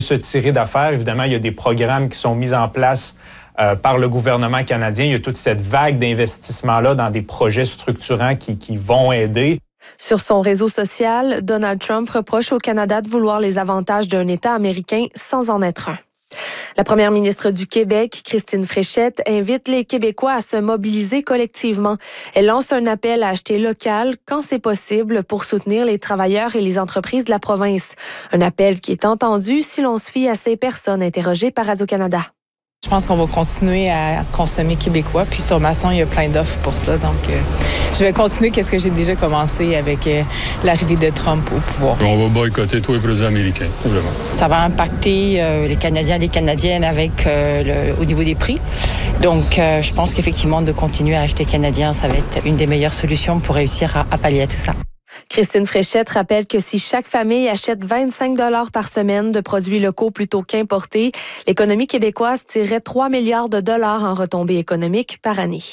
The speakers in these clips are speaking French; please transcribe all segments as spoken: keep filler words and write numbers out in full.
Se tirer d'affaire, évidemment, il y a des programmes qui sont mis en place euh, par le gouvernement canadien. Il y a toute cette vague d'investissements-là dans des projets structurants qui, qui vont aider. Sur son réseau social, Donald Trump reproche au Canada de vouloir les avantages d'un État américain sans en être un. La première ministre du Québec, Christine Fréchette, invite les Québécois à se mobiliser collectivement. Elle lance un appel à acheter local quand c'est possible pour soutenir les travailleurs et les entreprises de la province. Un appel qui est entendu si l'on se fie à ces personnes interrogées par Radio-Canada. Je pense qu'on va continuer à consommer québécois. Puis sur Masson, il y a plein d'offres pour ça. Donc, euh, je vais continuer qu'est-ce que j'ai déjà commencé avec euh, l'arrivée de Trump au pouvoir. On va boycotter tous les produits américains, probablement. Ça va impacter euh, les Canadiens et les Canadiennes avec, euh, le, au niveau des prix. Donc, euh, je pense qu'effectivement, de continuer à acheter canadien, ça va être une des meilleures solutions pour réussir à, à pallier à tout ça. Christine Fréchette rappelle que si chaque famille achète vingt-cinq dollars par semaine de produits locaux plutôt qu'importés, l'économie québécoise tirerait trois milliards de dollars en retombées économiques par année.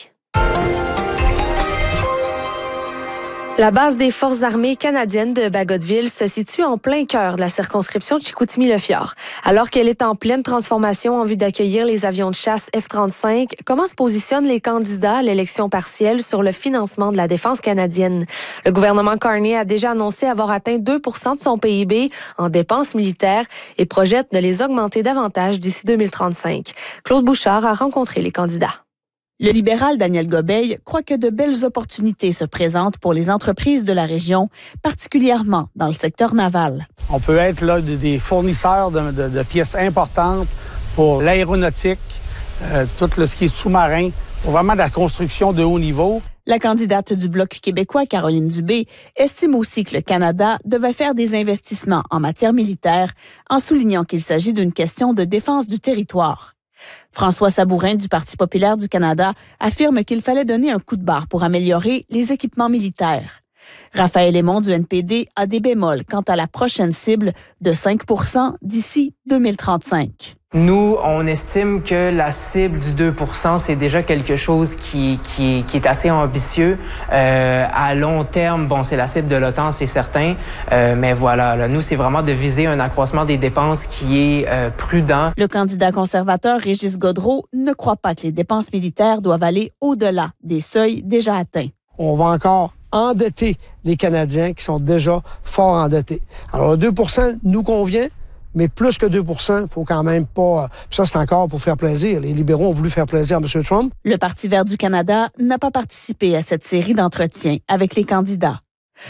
La base des Forces armées canadiennes de Bagotville se situe en plein cœur de la circonscription de Chicoutimi-Le-Fjord. Alors qu'elle est en pleine transformation en vue d'accueillir les avions de chasse F trente-cinq, comment se positionnent les candidats à l'élection partielle sur le financement de la défense canadienne? Le gouvernement Carney a déjà annoncé avoir atteint deux pour cent de son P I B en dépenses militaires et projette de les augmenter davantage d'ici deux mille trente-cinq. Claude Bouchard a rencontré les candidats. Le libéral Daniel Gobeil croit que de belles opportunités se présentent pour les entreprises de la région, particulièrement dans le secteur naval. On peut être là des fournisseurs de, de, de pièces importantes pour l'aéronautique, euh, tout le, ce qui est sous-marin, pour vraiment de la construction de haut niveau. La candidate du Bloc québécois, Caroline Dubé, estime aussi que le Canada devait faire des investissements en matière militaire, en soulignant qu'il s'agit d'une question de défense du territoire. François Sabourin du Parti populaire du Canada affirme qu'il fallait donner un coup de barre pour améliorer les équipements militaires. Raphaël Aymon du N P D a des bémols quant à la prochaine cible de cinq pour cent d'ici deux mille trente-cinq. Nous, on estime que la cible du deux pour cent, c'est déjà quelque chose qui, qui, qui est assez ambitieux. Euh, à long terme, bon, c'est la cible de l'OTAN, c'est certain. Euh, mais voilà, là, nous, c'est vraiment de viser un accroissement des dépenses qui est euh, prudent. Le candidat conservateur Régis Gaudreault ne croit pas que les dépenses militaires doivent aller au-delà des seuils déjà atteints. On va encore endetter les Canadiens qui sont déjà fort endettés. Alors, le deux pour cent nous convient, mais plus que deux pour cent, il faut quand même pas... Ça, c'est encore pour faire plaisir. Les libéraux ont voulu faire plaisir à M. Trump. Le Parti vert du Canada n'a pas participé à cette série d'entretiens avec les candidats.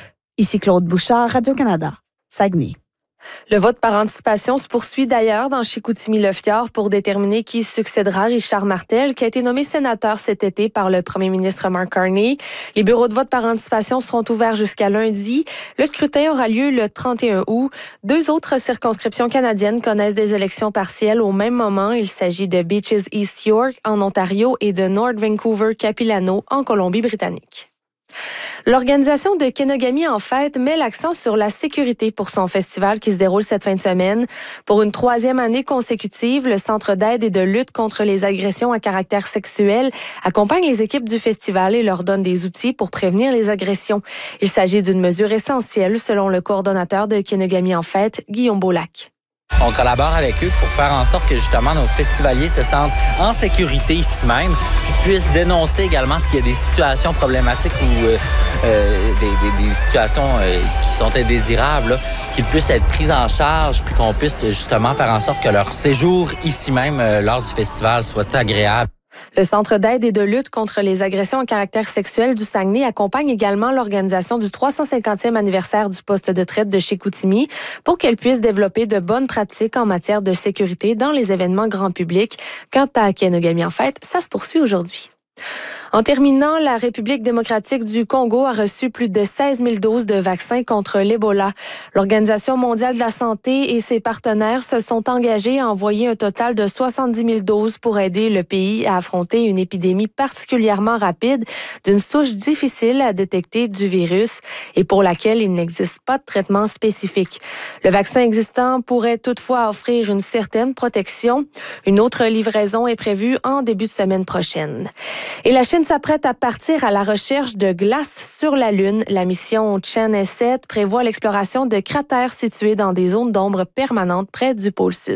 Ici Claude Bouchard, Radio-Canada, Saguenay. Le vote par anticipation se poursuit d'ailleurs dans Chicoutimi-Le-Fjord pour déterminer qui succédera Richard Martel, qui a été nommé sénateur cet été par le premier ministre Mark Carney. Les bureaux de vote par anticipation seront ouverts jusqu'à lundi. Le scrutin aura lieu le trente et un août. Deux autres circonscriptions canadiennes connaissent des élections partielles au même moment. Il s'agit de Beaches East York en Ontario et de North Vancouver-Capilano en Colombie-Britannique. L'organisation de Kenogami en fête met l'accent sur la sécurité pour son festival qui se déroule cette fin de semaine. Pour une troisième année consécutive, le Centre d'aide et de lutte contre les agressions à caractère sexuel accompagne les équipes du festival et leur donne des outils pour prévenir les agressions. Il s'agit d'une mesure essentielle selon le coordonnateur de Kenogami en fête, Guillaume Beaulac. On collabore avec eux pour faire en sorte que justement nos festivaliers se sentent en sécurité ici même, puis puissent dénoncer également s'il y a des situations problématiques ou euh, euh, des, des, des situations euh, qui sont indésirables, là, qu'ils puissent être prises en charge, puis qu'on puisse justement faire en sorte que leur séjour ici même euh, lors du festival soit agréable. Le Centre d'aide et de lutte contre les agressions à caractère sexuel du Saguenay accompagne également l'organisation du trois cent cinquantième anniversaire du poste de traite de Chicoutimi pour qu'elle puisse développer de bonnes pratiques en matière de sécurité dans les événements grand public. Quant à Kenogami en fête, ça se poursuit aujourd'hui. En terminant, la République démocratique du Congo a reçu plus de seize mille doses de vaccins contre l'Ebola. L'Organisation mondiale de la santé et ses partenaires se sont engagés à envoyer un total de soixante-dix mille doses pour aider le pays à affronter une épidémie particulièrement rapide d'une souche difficile à détecter du virus et pour laquelle il n'existe pas de traitement spécifique. Le vaccin existant pourrait toutefois offrir une certaine protection. Une autre livraison est prévue en début de semaine prochaine. Et la Chine s'apprête à partir à la recherche de glace sur la Lune. La mission Chen S sept prévoit l'exploration de cratères situés dans des zones d'ombre permanentes près du pôle sud.